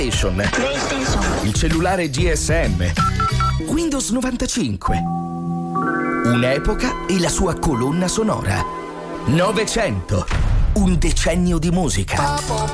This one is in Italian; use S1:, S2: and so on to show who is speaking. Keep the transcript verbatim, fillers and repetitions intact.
S1: PlayStation,
S2: PlayStation,
S1: il cellulare G S M, Windows novantacinque. Un'epoca e la sua colonna sonora. Novecento, un decennio di musica.